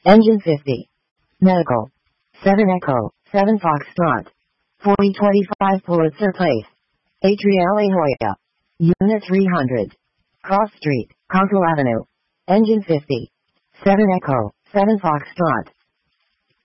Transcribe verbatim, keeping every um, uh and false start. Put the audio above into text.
Engine fifty. Medical. seven Echo, seven Foxtrot. forty twenty-five Pulitzer Place. Atria La Jolla. Unit three hundred. Cross Street, Conkle Avenue. Engine fifty. seven Echo, seven Foxtrot.